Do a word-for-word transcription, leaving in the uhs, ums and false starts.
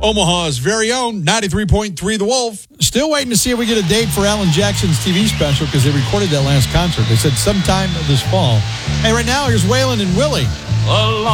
Omaha's very own ninety-three point three The Wolf. Still waiting to see if we get a date for Alan Jackson's T V special because they recorded that last concert. They said sometime this fall. Hey, right now, here's Waylon and Willie.